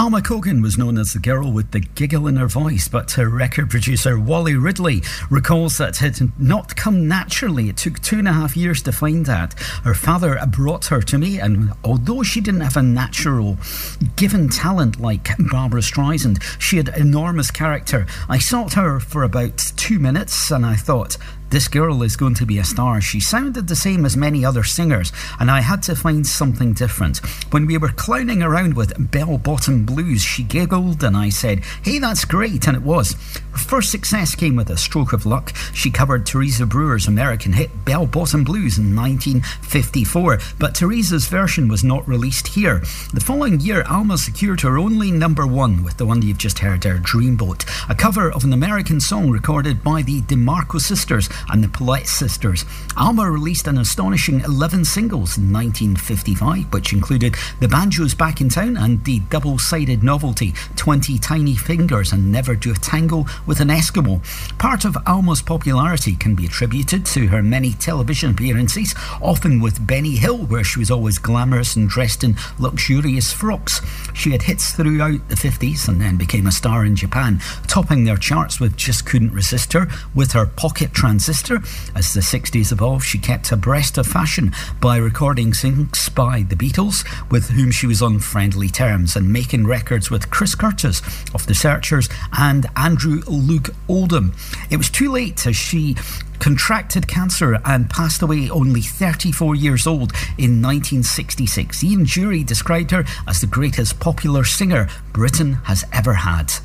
Alma Cogan was known as the girl with the giggle in her voice, but her record producer Wally Ridley recalls that it had not come naturally. It took 2.5 years to find that. Her father brought her to me, and although she didn't have a natural given talent like Barbra Streisand, she had enormous character. I sought her for about 2 minutes and I thought, this girl is going to be a star. She sounded the same as many other singers, and I had to find something different. When we were clowning around with Bell Bottom Blues, she giggled and I said, hey, that's great, and it was. Her first success came with a stroke of luck. She covered Teresa Brewer's American hit Bell Bottom Blues in 1954, but Teresa's version was not released here. The following year, Alma secured her only #1 with the one you've just heard there, Dreamboat, a cover of an American song recorded by the DeMarco sisters and the Polite sisters. Alma released an astonishing 11 singles in 1955, which included The Banjo's Back in Town and the double-sided novelty 20 Tiny Fingers and Never Do a Tango with an Eskimo. Part of Alma's popularity can be attributed to her many television appearances, often with Benny Hill, where she was always glamorous and dressed in luxurious frocks. She had hits throughout the 50s and then became a star in Japan, topping their charts with Just Couldn't Resist Her, with her Pocket Transistor. As the 60s evolved, she kept abreast of fashion by recording syncs by the Beatles, with whom she was on friendly terms, and making records with Chris Curtis of The Searchers and Andrew Luke Oldham. It was too late as she contracted cancer and passed away only 34 years old in 1966. Ian Dury described her as the greatest popular singer Britain has ever had.